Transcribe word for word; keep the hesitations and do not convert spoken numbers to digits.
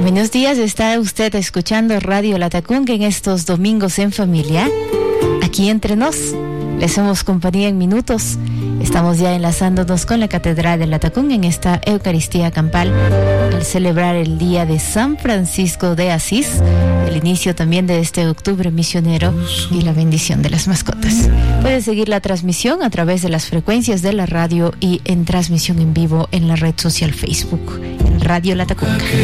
Buenos días, está usted escuchando Radio Latacunga en estos domingos en familia. Aquí entre nos, le hacemos compañía en minutos. Estamos ya enlazándonos con la Catedral de Latacunga en esta Eucaristía Campal al celebrar el día de San Francisco de Asís, el inicio también de este octubre misionero y la bendición de las mascotas. Puede seguir la transmisión a través de las frecuencias de la radio y en transmisión en vivo en la red social Facebook, en Radio Latacunga.